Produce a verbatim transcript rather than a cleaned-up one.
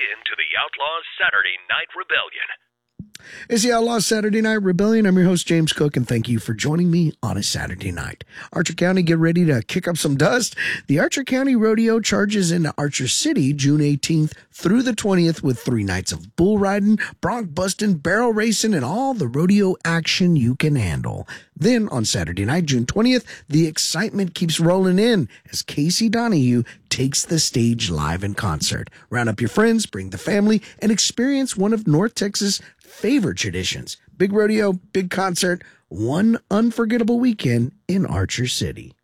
in to the Outlaws Saturday Night Rebellion. It's the Outlaws Saturday Night Rebellion. I'm your host, James Cook, and thank you for joining me on a Saturday night. Archer County, get ready to kick up some dust. The Archer County Rodeo charges into Archer City June eighteenth through the twentieth with three nights of bull riding, bronc busting, barrel racing, and all the rodeo action you can handle. Then on Saturday night, June twentieth, the excitement keeps rolling in as Casey Donahue takes the stage live in concert. Round up your friends, bring the family, and experience one of North Texas' favorite traditions. Big rodeo, big concert, one unforgettable weekend in Archer City.